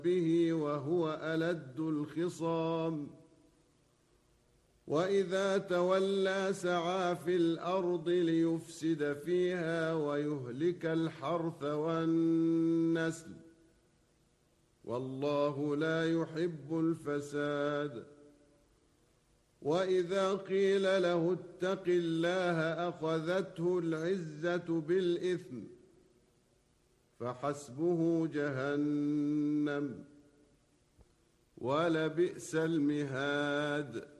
به وهو ألد الخصام وإذا تولى سعى في الأرض ليفسد فيها ويهلك الحرث والنسل والله لا يحب الفساد. وإذا قيل له اتق الله أخذته العزة بالإثم فحسبه جهنم ولبئس المهاد.